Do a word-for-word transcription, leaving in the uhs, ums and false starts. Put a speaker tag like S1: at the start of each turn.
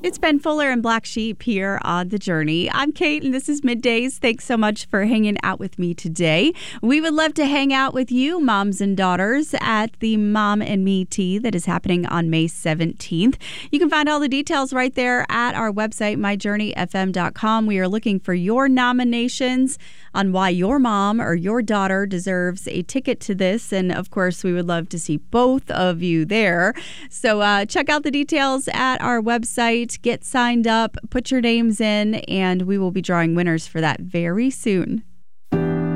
S1: It's Ben Fuller and Black Sheep here on The Journey. I'm Kate, and this is Middays. Thanks so much for hanging out with me today. We would love to hang out with you, moms and daughters, at the Mom and Me Tea that is happening on May seventeenth. You can find all the details right there at our website, my journey f m dot com. We are looking for your nominations on why your mom or your daughter deserves a ticket to this. And of course, we would love to see both of you there. So uh, check out the details at our website. Get signed up, put your names in, and we will be drawing winners for that very soon.